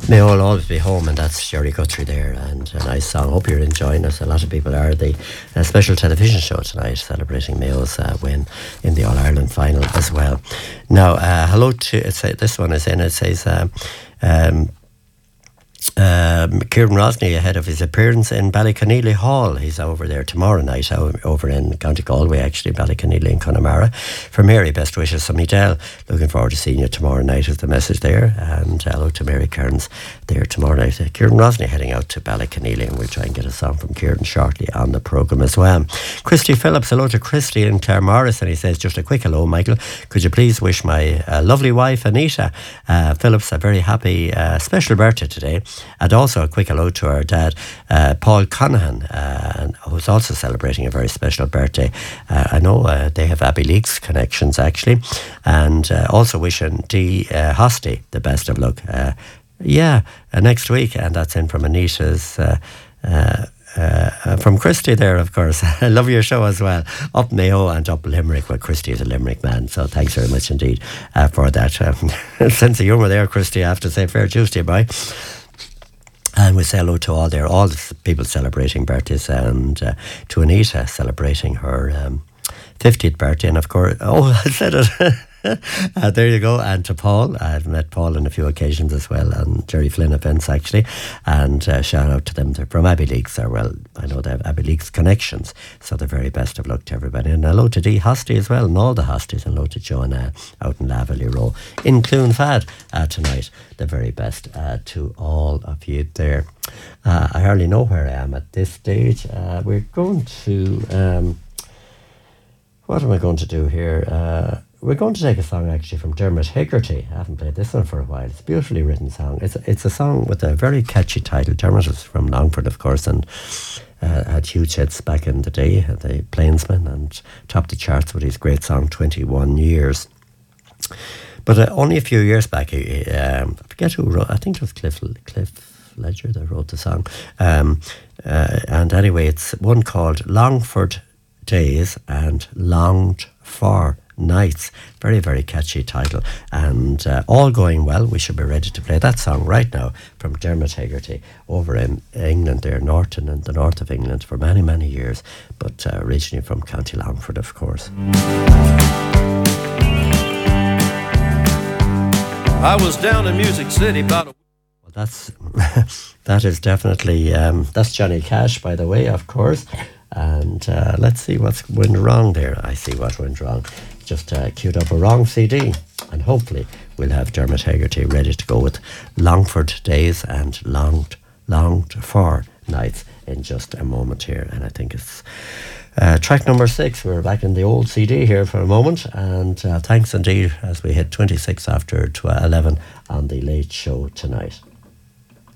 May all always be home, and that's Sherry Guthrie there, and a nice song. Hope you're enjoying it. A lot of people are. The special television show tonight celebrating Mayo's win in the All-Ireland final as well. Now, hello to, this one is in, it says, Kieran Rosny ahead of his appearance in Ballyconneely Hall. He's over there tomorrow night, over in County Galway, actually, Ballyconneely in Connemara. For Mary, best wishes from Edel. Looking forward to seeing you tomorrow night is the message there. And hello to Mary Kearns there tomorrow night. Kieran Rosny heading out to Ballyconneely, and we'll try and get a song from Kieran shortly on the programme as well. Christy Phillips, hello to Christy in Clare Morris, and he says, just a quick hello, Michael. Could you please wish my lovely wife, Anita Phillips, a very happy special birthday today? And also a quick hello to our dad, Paul Conahan, who's also celebrating a very special birthday. I know they have Abbey Leaks connections, actually. And also wishing Dee Hosty the best of luck. Next week. And that's in from Anita's... from Christy there, of course. I love your show as well. Up Mayo and up Limerick. Well, Christy is a Limerick man, so thanks very much indeed for that. Sense of humour there, Christy. I have to say, fair Tuesday, bye. And we say hello to all the people celebrating birthdays, and to Anita celebrating her 50th birthday. And of course, I said it. There you go. And to Paul, I've met Paul on a few occasions as well, on Jerry Flynn events actually, and shout out to them. They're from Abbey Leaks. Well, I know they have Abbey Leaks connections, so the very best of luck to everybody. And hello to Dee Hosty as well, and all the Hosties, and hello to Joanna out in Laverley Row in Cloonfad tonight. The very best to all of you there. I hardly know where I am at this stage. We're going to what am I going to do here? We're going to take a song actually from Dermot Hegarty. I haven't played this one for a while. It's a beautifully written song. It's a song with a very catchy title. Dermot was from Longford, of course, and had huge hits back in the day, the Plainsman, and topped the charts with his great song 21 Years. But only a few years back, I forget who wrote, I think it was Cliff Ledger that wrote the song. And anyway, it's one called Longford Days and Longed For Nights. Very, very catchy title. And all going well, we should be ready to play that song right now from Dermot Hegarty over in England there, Norton, in the north of England for many, many years, but originally from County Longford, of course. I was down in Music City about that is definitely that's Johnny Cash, by the way, of course. And let's see what's went wrong there. I see what went wrong. Just queued up a wrong CD, and hopefully we'll have Dermot Hegarty ready to go with Longford Days and Longed For Nights in just a moment here. And I think it's track number 6. We're back in the old CD here for a moment, and thanks indeed as we hit 26 after 11 on the Late Show tonight.